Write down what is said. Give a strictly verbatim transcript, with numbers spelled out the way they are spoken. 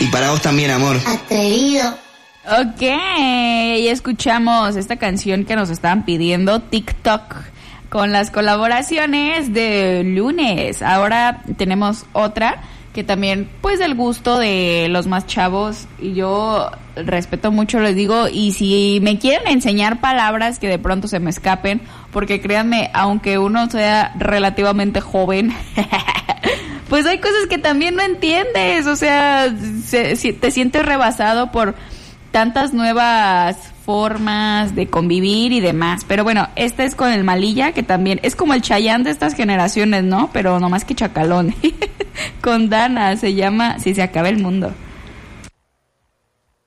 para vos también, amor. Atrevido. Ok, y escuchamos esta canción que nos estaban pidiendo, TikTok, con las colaboraciones de Lunes. Ahora tenemos otra que también, pues, del gusto de los más chavos, y yo respeto mucho, les digo, y si me quieren enseñar palabras que de pronto se me escapen, porque créanme, aunque uno sea relativamente joven, pues hay cosas que también no entiendes, o sea, se, si, te sientes rebasado por tantas nuevas formas de convivir y demás. Pero bueno, esta es con el Malilla, que también es como el Chayanne de estas generaciones, ¿no? Pero no más que chacalón. Con Dana, se llama Si se acaba el mundo.